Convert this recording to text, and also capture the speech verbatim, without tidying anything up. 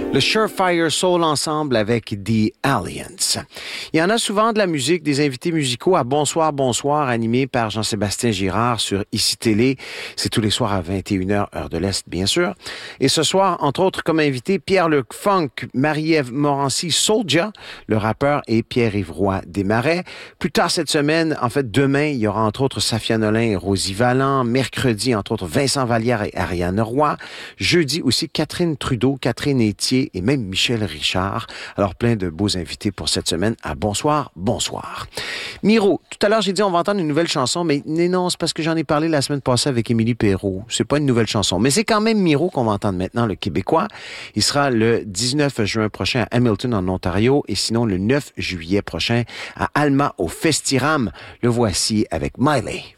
Le Surefire Soul Ensemble avec The Alliance. Il y en a souvent de la musique, des invités musicaux à Bonsoir, Bonsoir, animés par Jean-Sébastien Girard sur Ici Télé. C'est tous les soirs à vingt et une heures, heure de l'Est, bien sûr. Et ce soir, entre autres, comme invité, Pierre-Luc Funk, Marie-Ève Morancy, Soulja, le rappeur, et Pierre-Yves Roy Desmarais. Plus tard cette semaine, en fait, demain, il y aura entre autres Safia Nolin et Rosie Valland. Mercredi, entre autres, Vincent Vallière et Ariane Roy. Jeudi aussi, Catherine Trudeau, Catherine Etier et même Michel Richard. Alors, plein de beaux invités pour cette semaine à Bonsoir, Bonsoir. Miro, tout à l'heure, j'ai dit on va entendre une nouvelle chanson, mais non, c'est parce que j'en ai parlé la semaine passée avec Émilie Perrault. C'est pas une nouvelle chanson, mais c'est quand même Miro qu'on va entendre maintenant, le Québécois. Il sera le dix-neuf juin prochain à Hamilton, en Ontario, et sinon le neuf juillet prochain à Alma, au Festiram. Le voici avec Miley.